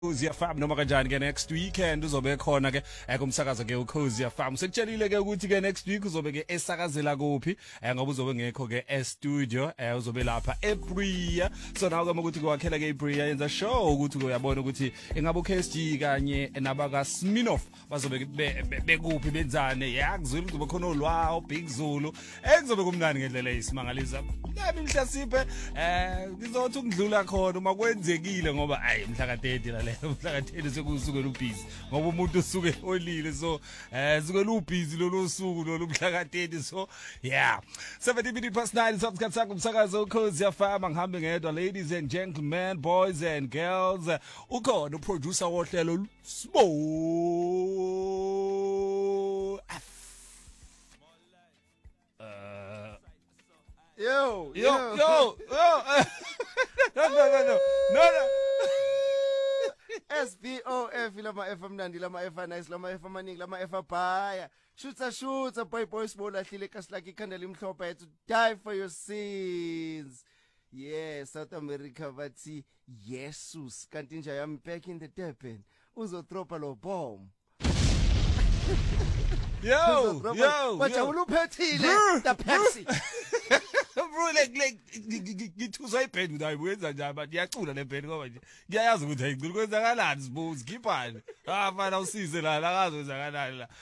Ukhozi FM noma kanjani ke next weekend uzobe khona ke kumsakazo ke Ukhozi FM sekutshelile ke ukuthi ke next week uzobe ke esakazela kuphi ngoba uzobe ngekho ke e-studio uzobe lapha ePriya so nawo ke ukuthi kwakhela ke iPriya yenza show ukuthi uyabona ukuthi engabe uKSG kanye nabaka Sminoff bazobe bekuphi benzane yakuzulu kuzobe khona olwawo Big Zulu ekuzobe kumnandi ngendlela isimangalisa nami mhlasiphe ngizothi ukudlula khona uma kwenzekile ngoba ayi mhla ka30 la mhlakatheni sekusukela ubhizi ngoba umuntu usuke olile so sukela ubhizi lo suku lo mhlakatheni so yeah 70 minutes past 9 subscribe sakho umsakazo Ukhozi FM ngihambe ngedwa ladies and gentlemen boys and girls ukhona uproducer wohlelo Sbo Yo. No. SBOF lama F mnandi lama F nice lama F maningi lama F bhaya shutha boy sibolahlile kasilaki ikhanda limhlophe yethu die for your sins. Yeah, South America bathi Jesus kanti nje yami back in the Durban uzotropa lo bomb. Yo bathi uluphethile the Pepsi. Bro like ngithuzwa iband ukuthi ayiwenza njani but iyacula le band ngoba nje ngiyayazi ukuthi ayicula kwenzakalani sibuzi khiphani mfana usize la akazowenzakalani la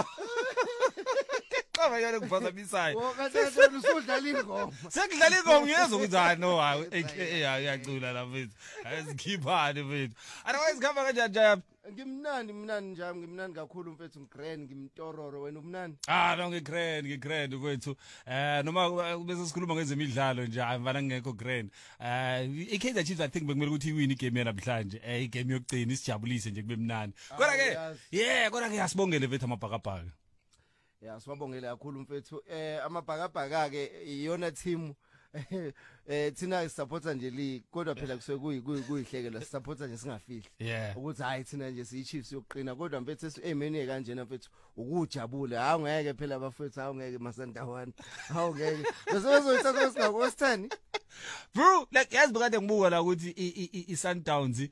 qaba yona kuphazamisayo kanti usudlala ingoma sekudlala ingoma ngiyezwa ukuthi hayi no iyacula la mfethu ayisikhiphani mfethu otherwise khamba kanjani njani ngimnandi njami ngimnandi kakhulu mfethu ngigrand ngimtororo wena umnandi no ngigrand kwethu noma bese sikhuluma ngezemidlalo nje mfana ngekho grand iKaizer Chiefs I think bekumele ukuthi iwin igame yanamhlanje igame yokugcina isijabulise nje kube mnandi kodwa ke kodwa ke yasibongele mfethu amabhakabhaka ya sibabongele kakhulu mfethu amabhakabhaka ke iyona team thina supporter nje li kodwa phela kusuke kuyihleke la supporter nje singafihli ukuthi hayi thina nje siyi Chiefs yokuqina kodwa mfethu emene kanjena mfethu ukujabule awungeke phela bafethu awungeke masandawana awungeke besezoyithatha singakosithani bro like yazi bekade ngibuka la ukuthi iSundowns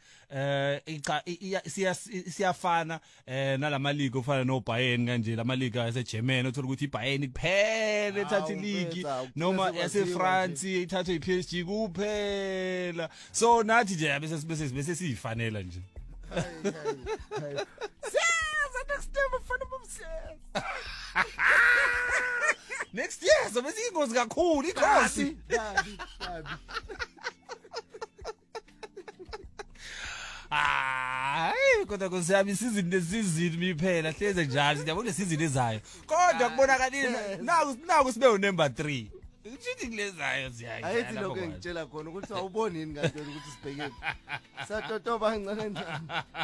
siyafana nalama league ofana no Bayern kanje lama league yaseGerman uthola ukuthi iBayern kuphela ethatha league noma yase France ithatha iPSG kuphela so nathi nje bese siyifanela nje next time ufana bomsiyeza next year so bese ingozi kakhulu ikhosi kodwa kusiyami isizini lesizini miphela hleze njalo siyabona lesizini ezayo kodwa kubonakalile naku sibe number 3 Uchithi kulezayo siyayi. Ayithi lokho engitshela khona ukuthi awuboni yini kanti ukuthi sibhekeni. Satotoba kancane njani.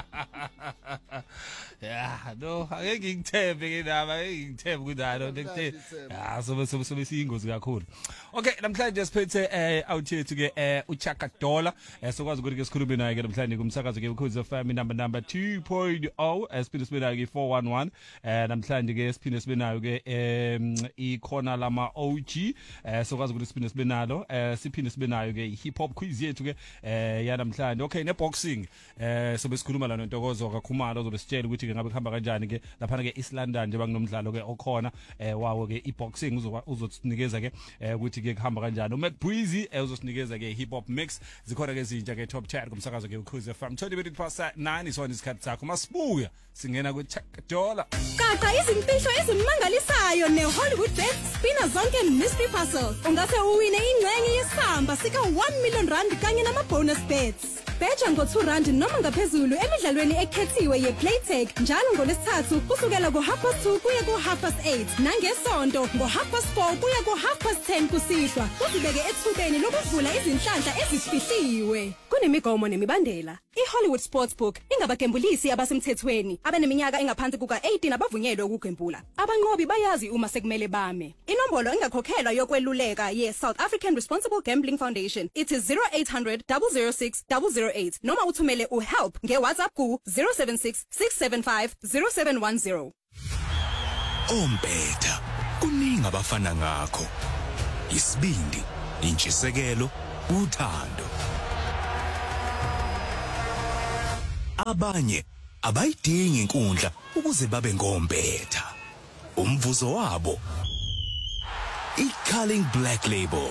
Yeah, no, angeke ngithembe ke ndaba, angeke ngithembe ukuthi hayi nto sobe siyingozi kakhulu. Okay, namhlanje siphethe out yethu ke uChaka Dola, sokwazi ukuthi ke sikhulume naye ke namhlanje kumsakazo ke Ukhozi FM number 2.0, siphinde sibe nayo ke 411, namhlanje ke siphinde sibe nayo ke ikhona lama OG, sokwazi ukuthi siphinde sibe nalo, siphinde sibe nayo ke hip hop quiz yethu ke ya namhlanje. Okay, ne boxing sobe sikhuluma la noNtokozo kaKhumalo ozobe sitshela ukuthi ke ngabe kuhamba kanjani ke lapha ke East London nje banginomdlalo ke okhona wawo ke iboxing uzosinikeza ke ukuthi ke kuhamba kanjani. uMac Breezy uzosinikeza ke hip hop mix zikhona ke izinja ke top 10 kumsakazo ke Ukhozi FM 20 minutes past 9 isona isikhathi sakho masibuya singena kuChaka Dola. Gaga izimfihlo ezimangalisayo neHollywoodBets spina zonke mystery puzzle ungase uwine ingxenye yesamba sika 1 million rand kanye nama bonus bets. Betha ngo2 noma ngaphezulu emidlalweni ekhethiwe yePlaytech njalo ngolesithathu kusukela ku2:30 kuya ku8:30 nangesonto ngo4:30 kuya ku10:30 kusihlwa uzibeke ethubeni lokuvula izinhlanhla ezifihliwe. Kunemigomo nemibandela. iHollywood Sportsbook ingabagembulisi abasemthethweni abaneminyaka engaphansi kuka18 abavunyelwe ukugembula. Abanqobi bayazi uma sekumele bame. Inombolo engakhokhelwa yokweluleka ye-South African Responsible Gambling Foundation ithi 0800 006 008 noma uthumele uhelp ngeWhatsApp ku 076 675 0710. Ompetha kuningi abafana ngakho. Isibindi, intshisekelo, uthando. Abanye abayidingi inkundla ukuze babe ngompetha. Umvuzo wabo iCarling Black Label.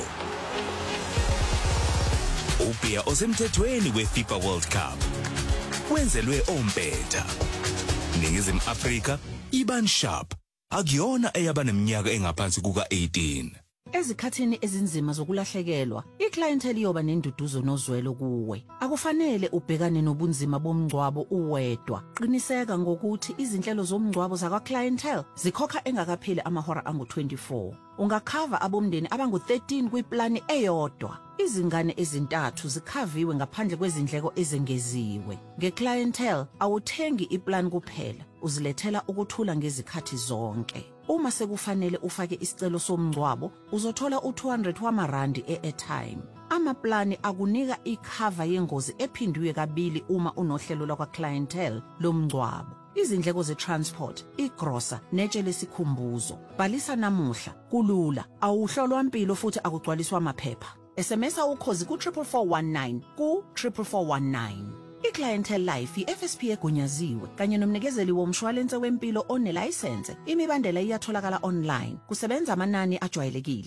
Ubia osemthethweni weFIFA World Cup. Wenzelwe ompetha. Ningizimu Afrika Iban Sharp. Akuyona eyabaneminyaka engaphansi kuka-18. Ezikhathini ezinzima zokulahlekelwa, iclientele iyoba nenduduzo nozwelo kuwe. Akufanele ubhekane nobunzima bomngcwabo uwedwa. Qiniseka ngokuthi izinhlelo zomngcwabo zakwa-clientele zikhokha engakapheli amahora angu-24. Ungakhava abomndeni abangu-13 kwiplani eyodwa. Izingane ezintathu zikhaviwe ngaphandle kwezindleko ezengeziwe. Nge-clientele awuthengi iplan kuphela, uzilethela ukuthula ngezikhathi zonke. Uma sekufanele ufake isicelo somngcwabo, uzothola u200 wamarandi e-airtime. Amaplani akunika ikhava yengozi ephindwe kabili uma unohlelo lakwa-clientele lomngcwabo. Izindleko ze-transport, igrosa, netshe lesikhumbuzo. Bhalisa namuhla, kulula, awuhlolwa impilo futhi akugcwaliswa amaphepha. SMSa ukhozi ku-44419 ku-44419. iClientele Life i-FSP egunyaziwe kanye nomnikezeli womshwalense wempilo onelayisense. Imibandela iyatholakala online. Kusebenza amanani ajwayelekile.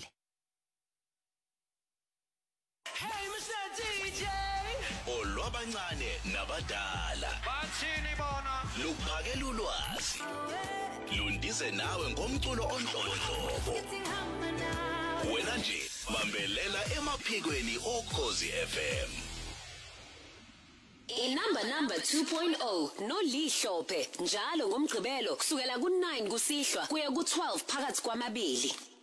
Hey Mr. DJ, Olwabancane nabadala. bathini bona? Luphakela ulwazi. Lundize nawe ngomculo onhlobonhlobo. Wena nje bambelela emaphikweni oKhozi FM. Inamba 2.0 noLihlophe njalo ngomgqibelo kusukela ku9 kusihlwa kuya ku12 phakathi kwamabili.